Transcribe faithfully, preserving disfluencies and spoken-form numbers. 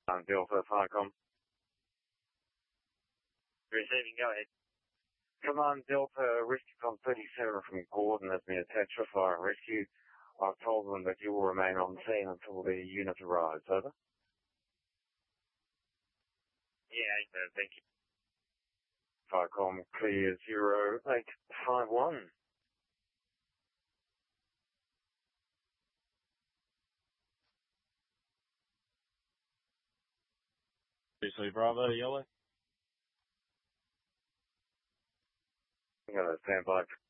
Um, Delta Firecom. Receiving, go ahead. Command Delta, Rescue Com thirty-seven from Gordon has been attacked for fire and rescue. I've told them that you will remain on scene until the unit arrives. Over. Yeah, uh, thank you. Firecom, clear zero eight five one. Obviously, Bravo, yellow. I'm going to stand by.